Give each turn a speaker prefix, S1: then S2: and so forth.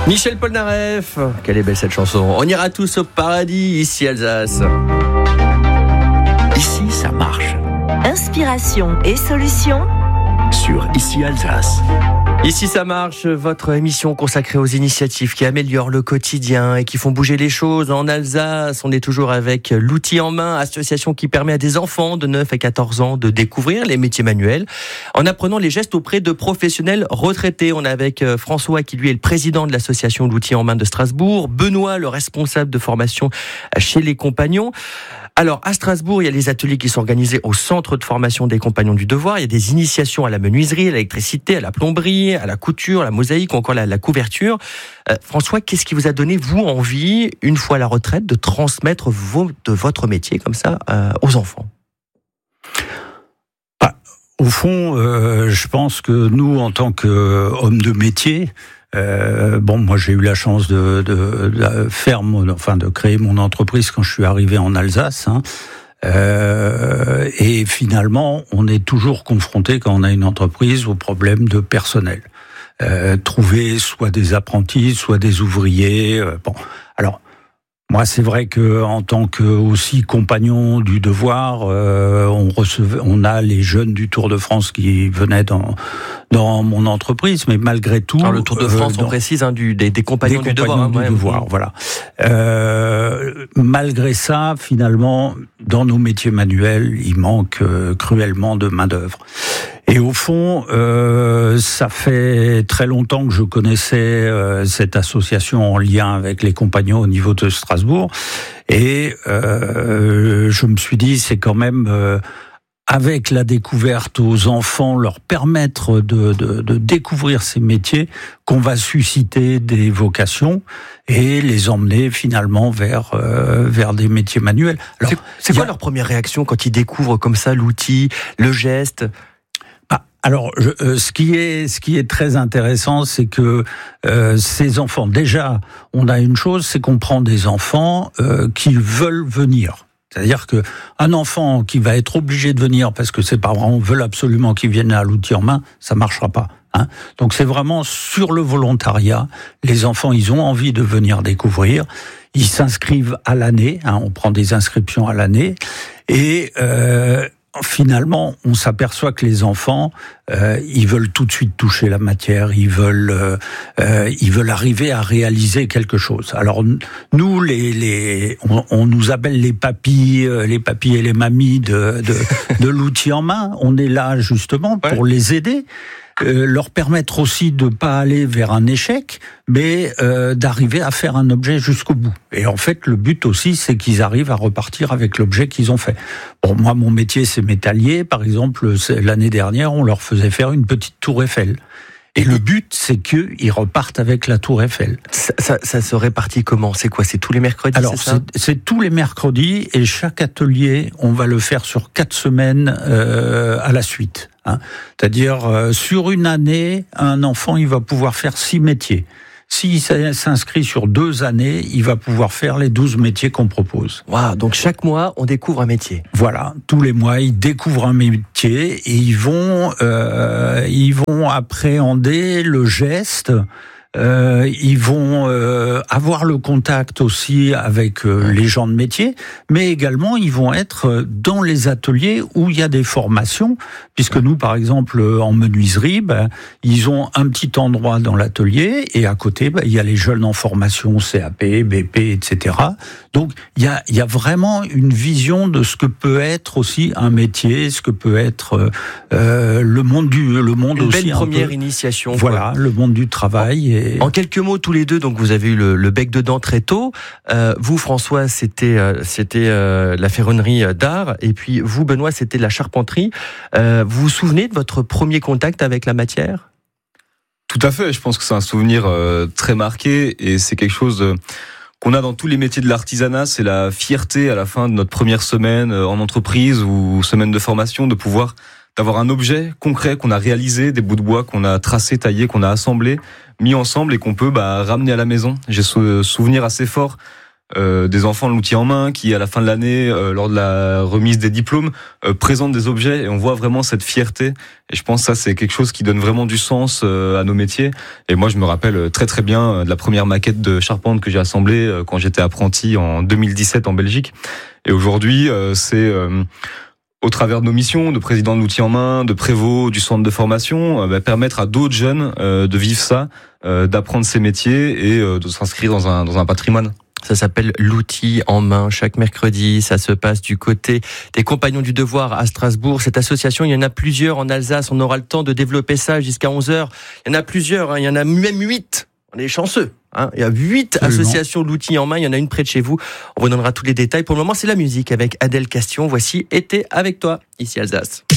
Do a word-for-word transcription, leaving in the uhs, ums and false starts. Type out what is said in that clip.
S1: Michel Polnareff, quelle est belle cette chanson. On ira tous au paradis, ici Alsace.
S2: Ici, ça marche.
S3: Inspiration et solutions
S2: Sur Ici Alsace.
S1: Ici ça marche, votre émission consacrée aux initiatives qui améliorent le quotidien et qui font bouger les choses en Alsace. On est toujours avec l'outil en main, association qui permet à des enfants de neuf à quatorze ans de découvrir les métiers manuels en apprenant les gestes auprès de professionnels retraités. On est avec François qui lui est le président de l'association L'outil en main de Strasbourg, Benoît le responsable de formation chez les Compagnons. Alors, à Strasbourg, il y a les ateliers qui sont organisés au centre de formation des Compagnons du Devoir. Il y a des initiations à la menuiserie, à l'électricité, à la plomberie, à la couture, à la mosaïque ou encore à la couverture. Euh, François, qu'est-ce qui vous a donné, vous, envie, une fois à la retraite, de transmettre vos, de votre métier comme ça euh, aux enfants ?
S4: Bah, au fond, euh, je pense que nous, en tant qu'hommes de métier, Euh, bon, moi j'ai eu la chance de, de, de faire mon, enfin de créer mon entreprise quand je suis arrivé en Alsace. Hein. Euh, et finalement, on est toujours confronté quand on a une entreprise au problème de personnel. Euh, trouver soit des apprentis, soit des ouvriers. Euh, bon, alors. Moi, c'est vrai que en tant que aussi compagnon du devoir, euh, on recevait, on a les jeunes du Tour de France qui venaient dans dans mon entreprise, mais malgré tout,
S1: alors, le Tour de France, euh, dans, on précise, hein, du, des, des compagnons
S4: des
S1: du
S4: compagnons
S1: devoir,
S4: du
S1: hein,
S4: devoir,
S1: ouais.
S4: voilà. Euh, malgré ça, finalement, dans nos métiers manuels, il manque euh, cruellement de main d'œuvre. Et au fond, euh, ça fait très longtemps que je connaissais euh, cette association en lien avec les compagnons au niveau de Strasbourg. Et euh, je me suis dit, c'est quand même, euh, avec la découverte aux enfants, leur permettre de, de, de découvrir ces métiers, qu'on va susciter des vocations et les emmener finalement vers, euh, vers des métiers manuels. Alors,
S1: c'est c'est quoi
S4: a...
S1: leur première réaction quand ils découvrent comme ça l'outil, le geste ?
S4: Alors, je, euh, ce qui est ce qui est très intéressant, c'est que euh, ces enfants, déjà, on a une chose, c'est qu'on prend des enfants euh, qui veulent venir. C'est-à-dire que un enfant qui va être obligé de venir parce que ses parents veulent absolument qu'il vienne à l'outil en main, ça marchera pas. Hein. Donc, c'est vraiment sur le volontariat. Les enfants, ils ont envie de venir découvrir. Ils s'inscrivent à l'année. Hein, on prend des inscriptions à l'année et euh, finalement, on s'aperçoit que les enfants, euh, ils veulent tout de suite toucher la matière, ils veulent, euh, euh, ils veulent arriver à réaliser quelque chose. Alors nous, les, les, on, on nous appelle les papis, les papis et les mamies de, de, de l'outil en main. On est là justement pour ouais. les aider. Euh, leur permettre aussi de pas aller vers un échec, mais euh, d'arriver à faire un objet jusqu'au bout. Et en fait, le but aussi, c'est qu'ils arrivent à repartir avec l'objet qu'ils ont fait. Bon, moi, mon métier, c'est métallier. Par exemple, l'année dernière, on leur faisait faire une petite tour Eiffel. Et le but, c'est qu'ils repartent avec la tour Eiffel.
S1: Ça, ça, ça se répartit comment ? C'est quoi ? C'est tous les mercredis ?
S4: Alors,
S1: c'est, ça
S4: c'est, c'est tous les mercredis, et chaque atelier, on va le faire sur quatre semaines euh, à la suite. Hein. C'est-à-dire, euh, sur une année, un enfant, il va pouvoir faire six métiers. S'il s'inscrit sur deux années, il va pouvoir faire les douze métiers qu'on propose.
S1: Waouh, donc chaque mois, on découvre un métier.
S4: Voilà, tous les mois, ils découvrent un métier et ils vont, euh, ils vont appréhender le geste. Euh, ils vont euh, avoir le contact aussi avec euh, les gens de métier, mais également ils vont être dans les ateliers où il y a des formations, puisque nous, par exemple, en menuiserie, ben, ils ont un petit endroit dans l'atelier et à côté, ben, il y a les jeunes en formation C A P, B P, et cetera. Donc il y a, il y a vraiment une vision de ce que peut être aussi un métier, ce que peut être euh, le monde du, le monde
S1: une
S4: aussi
S1: belle
S4: un
S1: première
S4: peu,
S1: initiation.
S4: voilà,
S1: quoi.
S4: Le monde du travail. Et...
S1: En quelques mots, tous les deux, donc vous avez eu le, le bec dedans très tôt. Euh, vous, François, c'était euh, c'était euh, la ferronnerie d'art, et puis vous, Benoît, c'était la charpenterie. Euh, vous vous souvenez de votre premier contact avec la matière ?
S5: Tout à fait. Je pense que c'est un souvenir euh, très marqué, et c'est quelque chose euh, qu'on a dans tous les métiers de l'artisanat. C'est la fierté à la fin de notre première semaine euh, en entreprise ou semaine de formation de pouvoir d'avoir un objet concret qu'on a réalisé, des bouts de bois qu'on a tracés, taillés, qu'on a assemblés, mis ensemble et qu'on peut bah, ramener à la maison. J'ai ce souvenir assez fort euh, des enfants de l'outil en main qui, à la fin de l'année, euh, lors de la remise des diplômes, euh, présentent des objets et on voit vraiment cette fierté. Et je pense que ça, c'est quelque chose qui donne vraiment du sens euh, à nos métiers. Et moi, je me rappelle très très bien de la première maquette de charpente que j'ai assemblée euh, quand j'étais apprenti en deux mille dix-sept en Belgique. Et aujourd'hui, euh, c'est... Euh, au travers de nos missions, de président de l'outil en main, de prévôt du centre de formation, euh, bah, permettre à d'autres jeunes euh, de vivre ça, euh, d'apprendre ces métiers et euh, de s'inscrire dans un, dans un patrimoine.
S1: Ça s'appelle l'outil en main. Chaque mercredi, ça se passe du côté des Compagnons du Devoir à Strasbourg. Cette association, il y en a plusieurs en Alsace. On aura le temps de développer ça jusqu'à onze heures. Il y en a plusieurs, hein. Il y en a même huit. On est chanceux. Hein, il y a huit associations de l'outil en main, il y en a une près de chez vous. On vous donnera tous les détails. Pour le moment, c'est la musique avec Adèle Castillon. Voici Été avec toi, ici Alsace.